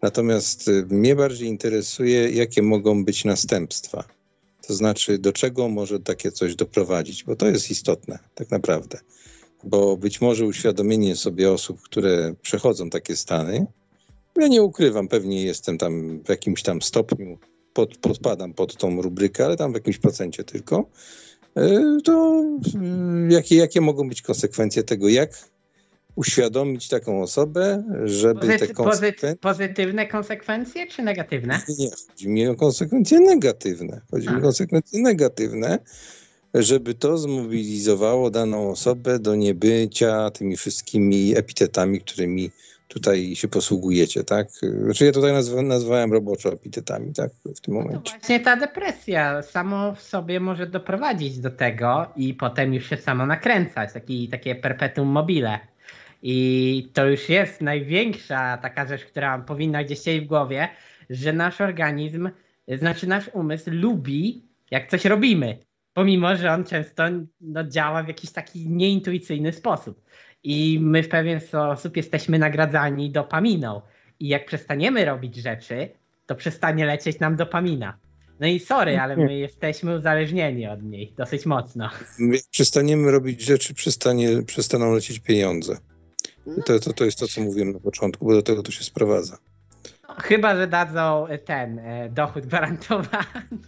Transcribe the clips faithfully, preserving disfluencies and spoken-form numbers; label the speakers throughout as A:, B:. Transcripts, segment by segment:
A: Natomiast mnie bardziej interesuje, jakie mogą być następstwa. To znaczy, do czego może takie coś doprowadzić, bo to jest istotne tak naprawdę. Bo być może uświadomienie sobie osób, które przechodzą takie stany, ja nie ukrywam, pewnie jestem tam w jakimś tam stopniu, pod, podpadam pod tą rubrykę, ale tam w jakimś procencie tylko, to jakie, jakie mogą być konsekwencje tego, jak uświadomić taką osobę, żeby
B: Pozyty-
A: te konsekwencje...
B: Pozytywne konsekwencje czy negatywne?
A: Nie, chodzi mi o konsekwencje negatywne. Chodzi mi o konsekwencje negatywne, żeby to zmobilizowało daną osobę do niebycia tymi wszystkimi epitetami, którymi tutaj się posługujecie, tak? Znaczy ja tutaj nazwa, nazwałem roboczo epitetami, tak? W tym momencie.
B: No właśnie ta depresja samo w sobie może doprowadzić do tego i potem już się samo nakręcać, taki, takie perpetuum mobile. I to już jest największa taka rzecz, która powinna gdzieś siedzieć w głowie, że nasz organizm, znaczy nasz umysł lubi, jak coś robimy, pomimo że on często no, działa w jakiś taki nieintuicyjny sposób. I my w pewien sposób jesteśmy nagradzani dopaminą. I jak przestaniemy robić rzeczy, to przestanie lecieć nam dopamina. No i sorry, ale my jesteśmy uzależnieni od niej dosyć mocno.
A: Jak przestaniemy robić rzeczy, przestanie, przestaną lecieć pieniądze. To, to, to jest to, co mówiłem na początku, bo do tego to się sprowadza.
B: No, chyba, że dadzą ten e, dochód gwarantowany.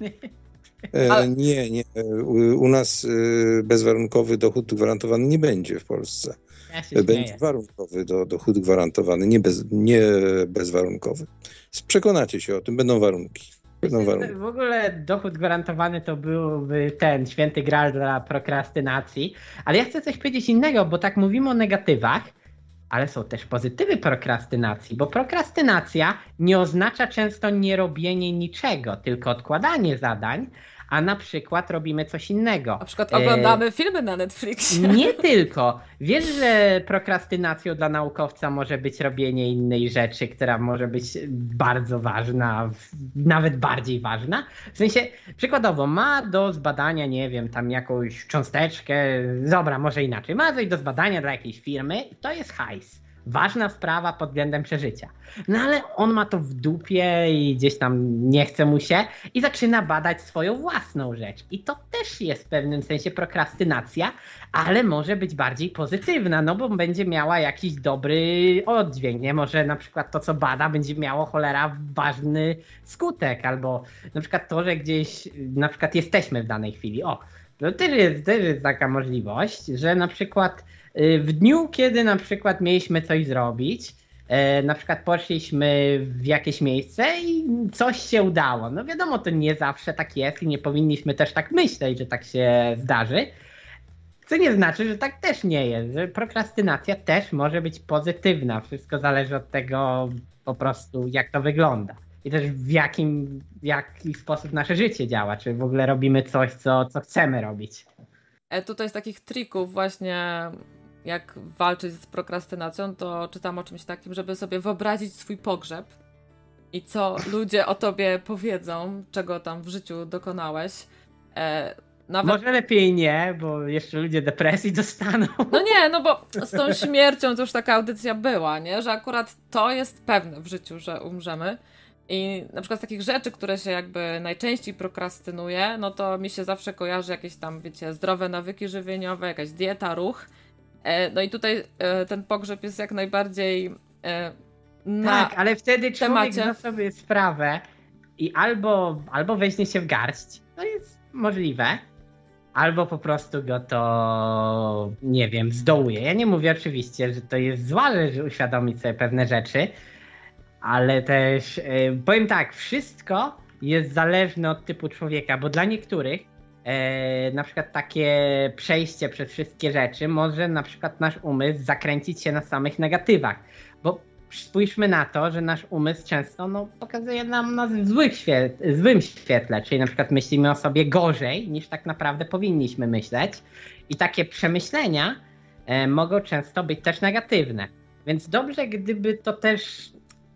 A: E, nie, nie. U, u nas e, bezwarunkowy dochód gwarantowany nie będzie w Polsce.
B: Ja się
A: będzie
B: śmieję.
A: warunkowy do, dochód gwarantowany, nie, bez, nie bezwarunkowy. Przekonacie się o tym, będą warunki. Będą warunki.
B: W ogóle dochód gwarantowany to byłby ten święty graal dla prokrastynacji. Ale ja chcę coś powiedzieć innego, bo tak mówimy o negatywach, ale są też pozytywy prokrastynacji, bo prokrastynacja nie oznacza często nierobienie niczego, tylko odkładanie zadań, a na przykład robimy coś innego.
C: Na przykład oglądamy e... filmy na Netflixie.
B: Nie tylko. Wiesz, że prokrastynacją dla naukowca może być robienie innej rzeczy, która może być bardzo ważna, nawet bardziej ważna. W sensie, przykładowo, ma do zbadania, nie wiem, tam jakąś cząsteczkę, dobra, może inaczej, ma coś do zbadania dla jakiejś firmy i to jest hajs. Ważna sprawa pod względem przeżycia. No ale on ma to w dupie i gdzieś tam nie chce mu się i zaczyna badać swoją własną rzecz. I to też jest w pewnym sensie prokrastynacja, ale może być bardziej pozytywna, no bo będzie miała jakiś dobry oddźwięk, nie? Może na przykład to, co bada, będzie miało cholera ważny skutek, albo na przykład to, że gdzieś na przykład jesteśmy w danej chwili. O, to też jest, też jest taka możliwość, że na przykład w dniu, kiedy na przykład mieliśmy coś zrobić, na przykład poszliśmy w jakieś miejsce i coś się udało. No wiadomo, to nie zawsze tak jest i nie powinniśmy też tak myśleć, że tak się zdarzy. Co nie znaczy, że tak też nie jest, że prokrastynacja też może być pozytywna. Wszystko zależy od tego po prostu, jak to wygląda. I też w jakim, w jaki sposób nasze życie działa. Czy w ogóle robimy coś, co, co chcemy robić.
C: E, tutaj z takich trików właśnie, jak walczyć z prokrastynacją, to czytam o czymś takim, żeby sobie wyobrazić swój pogrzeb i co ludzie o tobie powiedzą, czego tam w życiu dokonałeś. E, nawet...
B: Może lepiej nie, bo jeszcze ludzie depresji dostaną.
C: No nie, no bo z tą śmiercią to już taka audycja była, nie? Że akurat to jest pewne w życiu, że umrzemy. I na przykład z takich rzeczy, które się jakby najczęściej prokrastynuje, no to mi się zawsze kojarzy jakieś tam, wiecie, zdrowe nawyki żywieniowe, jakaś dieta, ruch. No i tutaj ten pogrzeb jest jak najbardziej na
B: Tak, ale wtedy człowiek
C: temacie.
B: zda sobie sprawę i albo, albo weźmie się w garść, to jest możliwe, albo po prostu go to, nie wiem, zdołuje. Ja nie mówię oczywiście, że to jest złe, że uświadomić sobie pewne rzeczy, ale też powiem tak, wszystko jest zależne od typu człowieka, bo dla niektórych e, na przykład takie przejście przez wszystkie rzeczy może na przykład nasz umysł zakręcić się na samych negatywach, bo spójrzmy na to, że nasz umysł często no, pokazuje nam na złych świe- złym świetle, czyli na przykład myślimy o sobie gorzej niż tak naprawdę powinniśmy myśleć i takie przemyślenia e, mogą często być też negatywne, więc dobrze gdyby to też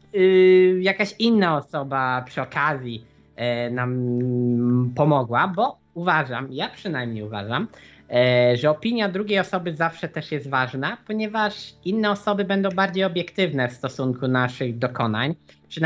B: Yy, jakaś inna osoba przy okazji yy, nam pomogła, bo uważam, ja przynajmniej uważam, yy, że opinia drugiej osoby zawsze też jest ważna, ponieważ inne osoby będą bardziej obiektywne w stosunku naszych dokonań.